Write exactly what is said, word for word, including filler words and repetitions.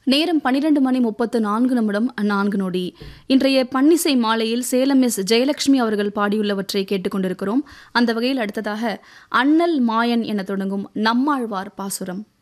நேரம் பன்னிரண்டு மணி முப்பத்து நான்கு நிமிடம் நான்கு நொடி. இன்றைய பன்னிசை மாலையில் சேலம் எஸ் ஜெயலட்சுமி அவர்கள் பாடியுள்ளவற்றை கேட்டுக்கொண்டிருக்கிறோம். அந்த வகையில் அடுத்ததாக அண்ணல் மாயன் என தொடங்கும் நம்மாழ்வார் பாசுரம்.